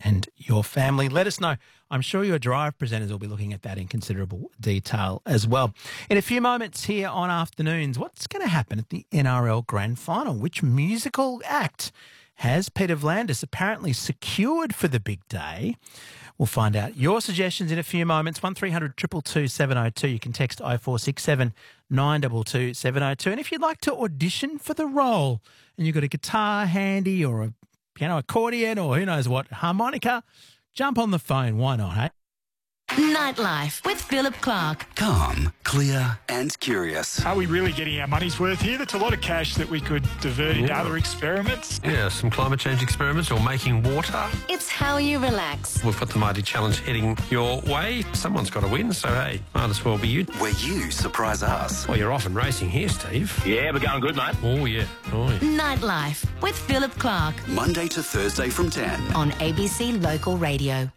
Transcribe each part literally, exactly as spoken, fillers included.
and your family. Let us know. I'm sure your Drive presenters will be looking at that in considerable detail as well. In a few moments here on Afternoons, what's going to happen at the N R L Grand Final? Which musical act has Peter V'landys apparently secured for the big day? We'll find out your suggestions in a few moments. one three hundred two two two seven oh two. You can text oh four six seven nine two two seven oh two. And if you'd like to audition for the role and you've got a guitar handy or a piano accordion or who knows what, harmonica, jump on the phone. Why not, hey? Nightlife with Philip Clark. Calm, clear and curious. Are we really getting our money's worth here? That's a lot of cash that we could divert into other experiments. Yeah, some climate change experiments or making water. It's how you relax. We've got the Mighty Challenge heading your way. Someone's got to win, so hey, might as well be you. Where you surprise us. Well, you're off and racing here, Steve. Yeah, we're going good, mate. Oh, yeah. Oh, yeah. Nightlife with Philip Clark Monday to Thursday from ten. on A B C Local Radio.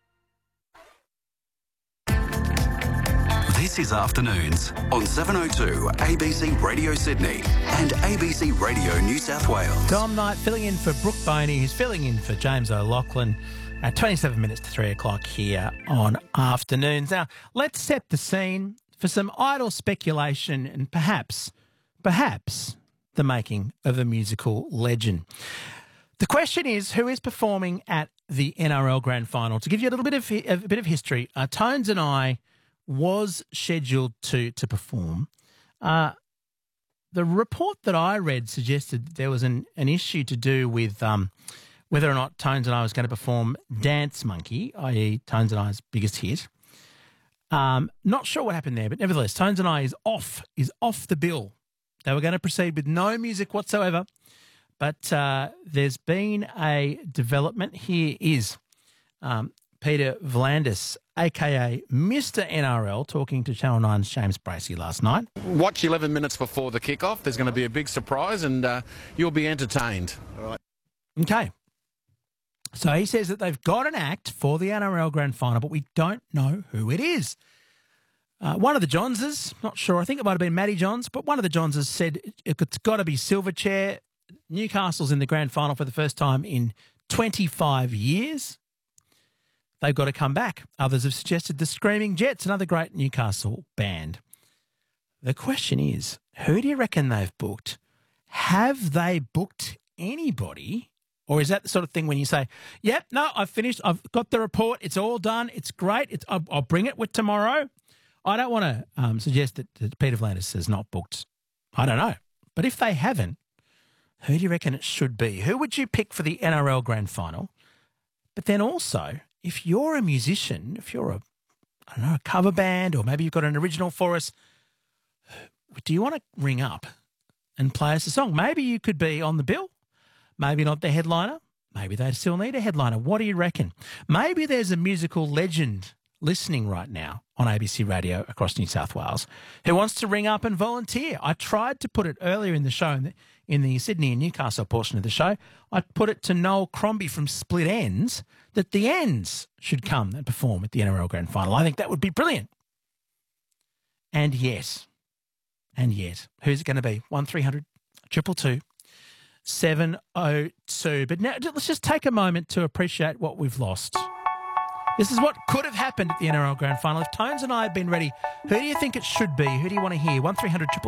This is Afternoons on seven oh two A B C Radio Sydney and A B C Radio New South Wales. Dom Knight filling in for Brooke Boney, who's filling in for James O'Loughlin at twenty-seven minutes to three o'clock here on Afternoons. Now, let's set the scene for some idle speculation and perhaps, perhaps the making of a musical legend. The question is, who is performing at the N R L Grand Final? To give you a little bit of a bit of history, uh, Tones and I was scheduled to to perform. Uh, the report that I read suggested that there was an, an issue to do with um, whether or not Tones and I was going to perform Dance Monkey, that is. Tones and I's biggest hit. Um, not sure what happened there, but nevertheless, Tones and I is off, is off the bill. They were going to proceed with no music whatsoever, but uh, there's been a development. Here is um, Peter V'landys, a k a. Mister N R L, talking to Channel nine's James Bracey last night. Watch eleven minutes before the kick-off. There's going to be a big surprise and uh, you'll be entertained. All right. Okay. So he says that they've got an act for the N R L Grand Final, but we don't know who it is. Uh, one of the Johnses, not sure, I think it might have been Matty Johns, but one of the Johnses said it's got to be Silverchair. Newcastle's in the Grand Final for the first time in twenty-five years. They've got to come back. Others have suggested the Screaming Jets, another great Newcastle band. The question is, who do you reckon they've booked? Have they booked anybody? Or is that the sort of thing when you say, yep, no, I've finished, I've got the report, it's all done, it's great, it's, I'll, I'll bring it with tomorrow? I don't want to um, suggest that, that Peter V'landys has not booked. I don't know. But if they haven't, who do you reckon it should be? Who would you pick for the N R L Grand Final? But then also, if you're a musician, if you're a, I don't know, a cover band, or maybe you've got an original for us, do you want to ring up and play us a song? Maybe you could be on the bill, maybe not the headliner, maybe they still need a headliner. What do you reckon? Maybe there's a musical legend listening right now on A B C Radio across New South Wales who wants to ring up and volunteer. I tried to put it earlier in the show, in the, in the Sydney and Newcastle portion of the show. I put it to Noel Crombie from Split Ends that the Ends should come and perform at the N R L Grand Final. I think that would be brilliant. And yet, and yet, who's it going to be? one three hundred two two two seven oh two. But now let's just take a moment to appreciate what we've lost. This is what could have happened at the N R L Grand Final. If Tones and I had been ready, who do you think it should be? Who do you want to hear? one three hundred